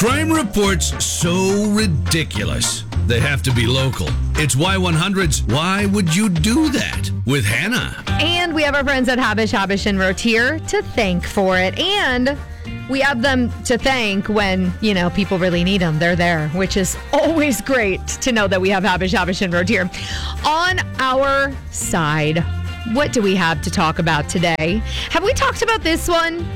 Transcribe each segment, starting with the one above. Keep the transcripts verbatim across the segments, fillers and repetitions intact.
Crime reports so ridiculous. They have to be local. It's Y one hundred's Why Would You Do That? With Hannah. And we have our friends at Habish, Habish and Rotier to thank for it. And we have them to thank when, you know, people really need them. They're there, which is always great to know that we have Habish, Habish and Rotier. On our side, what do we have to talk about today? Have we talked about this one?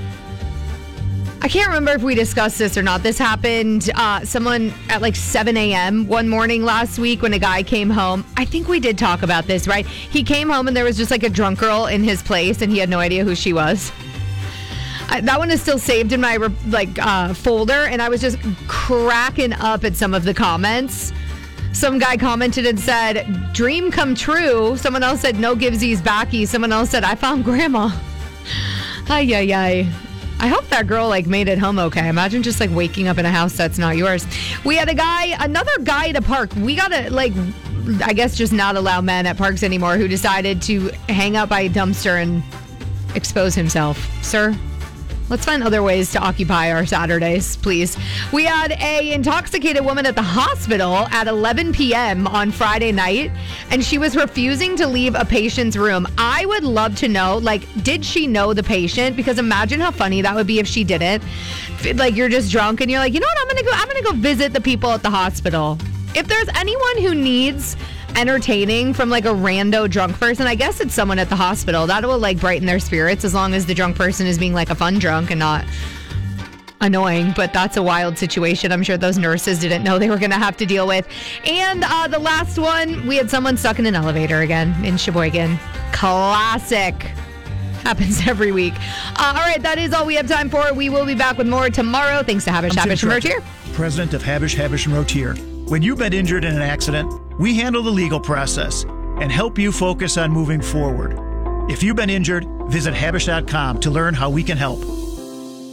I can't remember if we discussed this or not. This happened, uh, someone at like seven a.m. one morning last week when a guy came home. I think we did talk about this, right? He came home and there was just like a drunk girl in his place and he had no idea who she was. I, that one is still saved in my like uh, folder, and I was just cracking up at some of the comments. Some guy commented and said, dream come true. Someone else said, no givesies backy. Someone else said, I found grandma. Ay, ay, ay. I hope that girl like made it home okay. Imagine just like waking up in a house that's not yours. We had a guy, another guy at a park. We gotta like, I guess just not allow men at parks anymore, who decided to hang out by a dumpster and expose himself. Sir, let's find other ways to occupy our Saturdays, please. We had a intoxicated woman at the hospital at eleven p.m. on Friday night, and she was refusing to leave a patient's room. I would love to know, like, did she know the patient? Because imagine how funny that would be if she didn't. Like, you're just drunk and you're like, you know what, I'm gonna go, I'm gonna go visit the people at the hospital. If there's anyone who needs entertaining from like a rando drunk person, I guess it's someone at the hospital. That will like brighten their spirits, as long as the drunk person is being like a fun drunk and not annoying. But that's a wild situation. I'm sure those nurses didn't know they were going to have to deal with. And uh, the last one, we had someone stuck in an elevator again in Sheboygan. Classic. Happens every week. Uh, all right, that is all we have time for. We will be back with more tomorrow. Thanks to Habish, Habish and Rotier. President of Habish, Habish and Rotier. When you've been injured in an accident, we handle the legal process and help you focus on moving forward. If you've been injured, visit Habish dot com to learn how we can help.